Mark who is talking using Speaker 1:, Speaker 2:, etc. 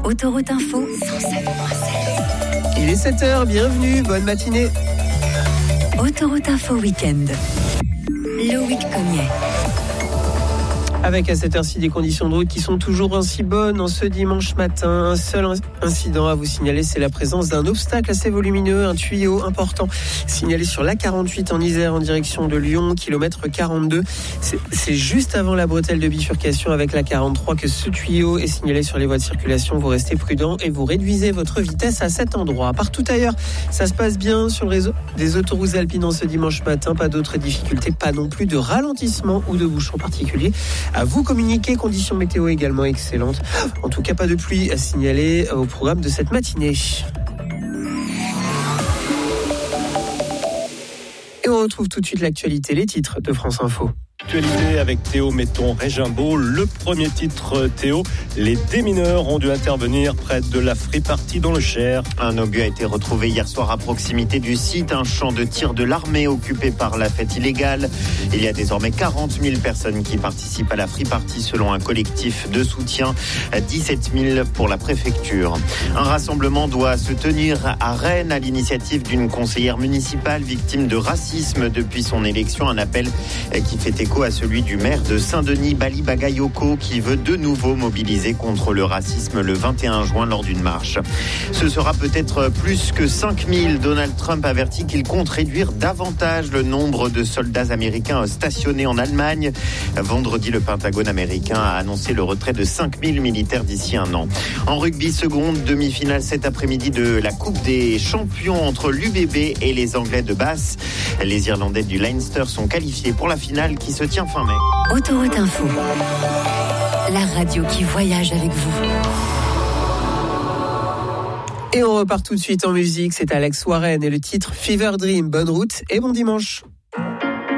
Speaker 1: Autoroute Info 107.7.
Speaker 2: Il est 7h, bienvenue, bonne matinée.
Speaker 1: Autoroute Info Week-end. Loïc Cognet.
Speaker 2: Avec à cette heure-ci des conditions de route qui sont toujours ainsi bonnes en ce dimanche matin. Un seul incident à vous signaler, c'est la présence d'un obstacle assez volumineux, un tuyau important signalé sur l'A48 en Isère en direction de Lyon, kilomètre 42. C'est juste avant la bretelle de bifurcation avec l'A43 que ce tuyau est signalé sur les voies de circulation. Vous restez prudent et vous réduisez votre vitesse à cet endroit. Partout ailleurs, ça se passe bien sur le réseau des autoroutes alpines en ce dimanche matin. Pas d'autres difficultés, pas non plus de ralentissement ou de bouchons particuliers à vous communiquer. Conditions météo également excellentes. En tout cas, pas de pluie à signaler au programme de cette matinée. Et on retrouve tout de suite l'actualité, les titres de France Info.
Speaker 3: Actualité avec Théo Metton-Régimbaud. Le premier titre, Théo, les démineurs ont dû intervenir près de la Free Party dans le Cher.
Speaker 4: Un obus a été retrouvé hier soir à proximité du site, un champ de tir de l'armée occupé par la fête illégale. Il y a désormais 40 000 personnes qui participent à la Free Party selon un collectif de soutien, 17 000 pour la préfecture. Un rassemblement doit se tenir à Rennes à l'initiative d'une conseillère municipale victime de racisme depuis son élection. Un appel qui fait écho à celui du maire de Saint-Denis, Bali Bagayoko, qui veut de nouveau mobiliser contre le racisme le 21 juin lors d'une marche. Ce sera peut-être plus que 5 000. Donald Trump avertit qu'il compte réduire davantage le nombre de soldats américains stationnés en Allemagne. Vendredi, le Pentagone américain a annoncé le retrait de 5 000 militaires d'ici un an. En rugby, seconde demi-finale cet après-midi de la Coupe des Champions entre l'UBB et les Anglais de Bath. Les Irlandais du Leinster sont qualifiés pour la finale qui se tient fin mai.
Speaker 1: Autoroute Info. La radio qui voyage avec vous.
Speaker 2: Et on repart tout de suite en musique. C'est Alex Warren et le titre Fever Dream. Bonne route et bon dimanche.